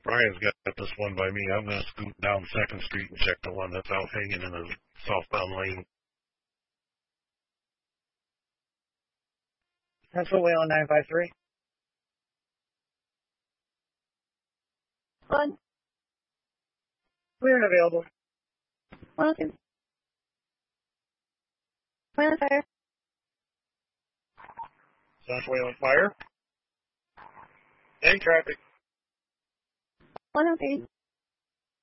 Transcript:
Brian's got this one by me. I'm going to scoot down 2nd Street and check the one that's out hanging in the southbound lane. That's what Wayland 953. One. We're unavailable. 102. Wayland Fire. South Wayland Fire. Any traffic. 103.